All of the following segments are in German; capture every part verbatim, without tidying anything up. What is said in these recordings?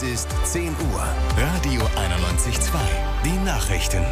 Es ist zehn Uhr. Radio einundneunzig Komma zwei. Die Nachrichten.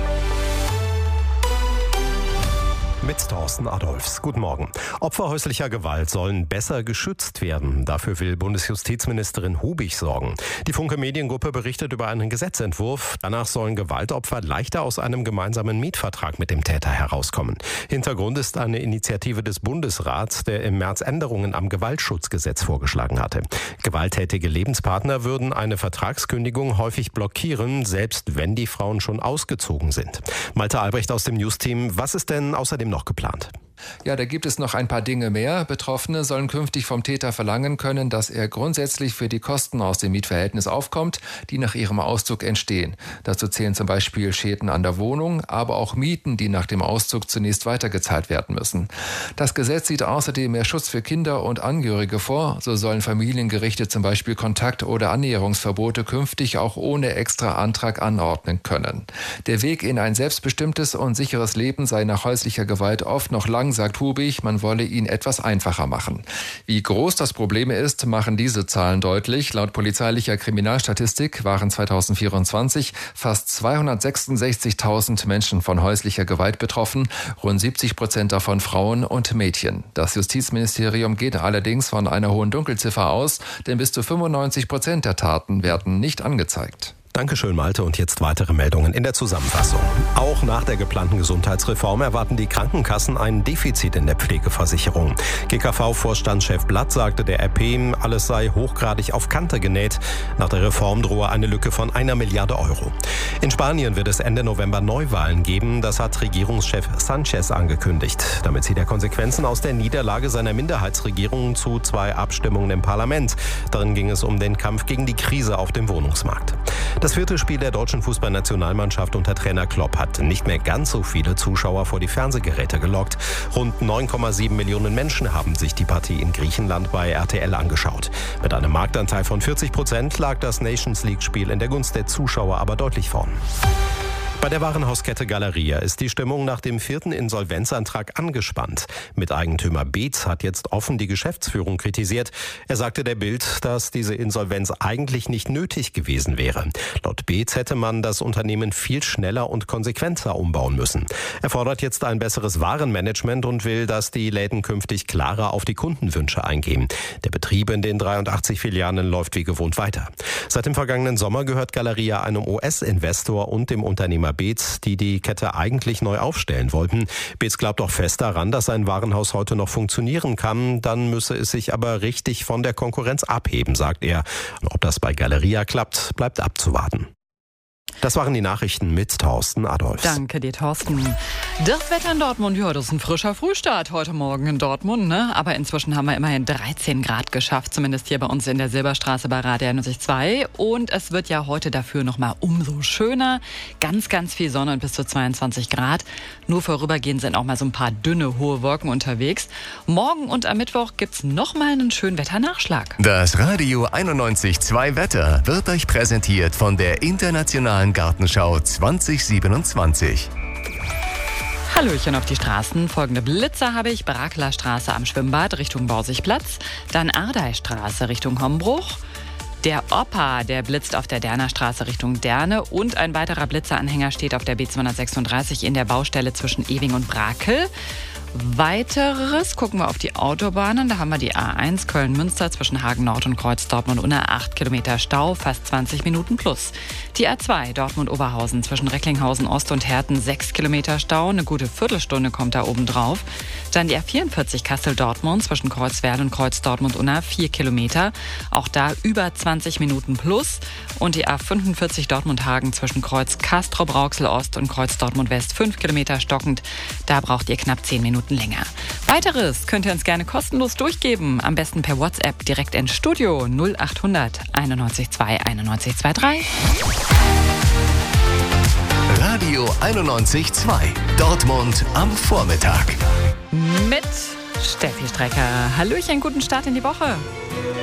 Mit Thorsten Adolfs. Guten Morgen. Opfer häuslicher Gewalt sollen besser geschützt werden. Dafür will Bundesjustizministerin Hubig sorgen. Die Funke Mediengruppe berichtet über einen Gesetzentwurf. Danach sollen Gewaltopfer leichter aus einem gemeinsamen Mietvertrag mit dem Täter herauskommen. Hintergrund ist eine Initiative des Bundesrats, der im März Änderungen am Gewaltschutzgesetz vorgeschlagen hatte. Gewalttätige Lebenspartner würden eine Vertragskündigung häufig blockieren, selbst wenn die Frauen schon ausgezogen sind. Malte Albrecht aus dem News-Team. Was ist denn außerdem noch geplant? Ja, da gibt es noch ein paar Dinge mehr. Betroffene sollen künftig vom Täter verlangen können, dass er grundsätzlich für die Kosten aus dem Mietverhältnis aufkommt, die nach ihrem Auszug entstehen. Dazu zählen zum Beispiel Schäden an der Wohnung, aber auch Mieten, die nach dem Auszug zunächst weitergezahlt werden müssen. Das Gesetz sieht außerdem mehr Schutz für Kinder und Angehörige vor. So sollen Familiengerichte zum Beispiel Kontakt- oder Annäherungsverbote künftig auch ohne extra Antrag anordnen können. Der Weg in ein selbstbestimmtes und sicheres Leben sei nach häuslicher Gewalt oft noch lang, sagt Hubig, man wolle ihn etwas einfacher machen. Wie groß das Problem ist, machen diese Zahlen deutlich. Laut polizeilicher Kriminalstatistik waren zweitausendvierundzwanzig fast zweihundertsechsundsechzigtausend Menschen von häuslicher Gewalt betroffen, rund siebzig Prozent davon Frauen und Mädchen. Das Justizministerium geht allerdings von einer hohen Dunkelziffer aus, denn bis zu fünfundneunzig Prozent der Taten werden nicht angezeigt. Dankeschön, Malte. Und jetzt weitere Meldungen in der Zusammenfassung. Auch nach der geplanten Gesundheitsreform erwarten die Krankenkassen ein Defizit in der Pflegeversicherung. G K V-Vorstandschef Blatt sagte der R P, alles sei hochgradig auf Kante genäht. Nach der Reform drohe eine Lücke von einer Milliarde Euro. In Spanien wird es Ende November Neuwahlen geben. Das hat Regierungschef Sanchez angekündigt. Damit zieht er Konsequenzen aus der Niederlage seiner Minderheitsregierung zu zwei Abstimmungen im Parlament. Darin ging es um den Kampf gegen die Krise auf dem Wohnungsmarkt. Das vierte Spiel der deutschen Fußballnationalmannschaft unter Trainer Klopp hat nicht mehr ganz so viele Zuschauer vor die Fernsehgeräte gelockt. Rund neun Komma sieben Millionen Menschen haben sich die Partie in Griechenland bei R T L angeschaut. Mit einem Marktanteil von vierzig Prozent lag das Nations League-Spiel in der Gunst der Zuschauer aber deutlich vorn. Bei der Warenhauskette Galeria ist die Stimmung nach dem vierten Insolvenzantrag angespannt. Miteigentümer Beetz hat jetzt offen die Geschäftsführung kritisiert. Er sagte der Bild, dass diese Insolvenz eigentlich nicht nötig gewesen wäre. Laut Beetz hätte man das Unternehmen viel schneller und konsequenter umbauen müssen. Er fordert jetzt ein besseres Warenmanagement und will, dass die Läden künftig klarer auf die Kundenwünsche eingehen. Der Betrieb in den dreiundachtzig Filialen läuft wie gewohnt weiter. Seit dem vergangenen Sommer gehört Galeria einem U S-Investor und dem Unternehmer Beetz, die die Kette eigentlich neu aufstellen wollten. Beetz glaubt auch fest daran, dass sein Warenhaus heute noch funktionieren kann. Dann müsse es sich aber richtig von der Konkurrenz abheben, sagt er. Ob das bei Galeria klappt, bleibt abzuwarten. Das waren die Nachrichten mit Thorsten Adolfs. Danke dir, Thorsten. Das Wetter in Dortmund, ja, das ist ein frischer Frühstart heute Morgen in Dortmund, ne? Aber inzwischen haben wir immerhin dreizehn Grad geschafft, zumindest hier bei uns in der Silberstraße bei Radio einundneunzig Komma zwei. Und es wird ja heute dafür nochmal umso schöner. Ganz, ganz viel Sonne und bis zu zweiundzwanzig Grad. Nur vorübergehend sind auch mal so ein paar dünne, hohe Wolken unterwegs. Morgen und am Mittwoch gibt's nochmal einen schönen Wetternachschlag. Das Radio einundneunzig Komma zwei Wetter wird euch präsentiert von der Internationalen Gartenschau zwanzig siebenundzwanzig. Hallöchen auf die Straßen. Folgende Blitzer habe ich. Barakeler Straße am Schwimmbad Richtung Borsigplatz. Dann Ardeistraße Richtung Hombruch. Der Opa, der blitzt auf der Derner Straße Richtung Derne. Und ein weiterer Blitzeranhänger steht auf der B zweihundertsechsunddreißig in der Baustelle zwischen Ewing und Brakel. Weiteres gucken wir auf die Autobahnen. Da haben wir die A eins Köln-Münster zwischen Hagen-Nord und Kreuz Dortmund-Unna. acht Kilometer Stau, fast zwanzig Minuten plus. Die A zwei Dortmund-Oberhausen zwischen Recklinghausen-Ost und Herten. sechs Kilometer Stau, eine gute Viertelstunde kommt da oben drauf. Dann die A vierundvierzig Kassel-Dortmund zwischen Kreuzwerl und Kreuz Dortmund-Unna. vier Kilometer. Auch da über zwanzig Minuten plus. Und die A fünfundvierzig Dortmund-Hagen zwischen Kreuz Castrop-Rauxel-Ost und Kreuz Dortmund-West. fünf Kilometer stockend. Da braucht ihr knapp zehn Minuten länger. Weiteres könnt ihr uns gerne kostenlos durchgeben. Am besten per WhatsApp direkt ins Studio null achthundert einundneunzig Komma zwei einundneunzig Komma drei. Radio einundneunzig Komma zwei. Dortmund am Vormittag. Mit Steffi Strecker. Hallöchen, guten Start in die Woche.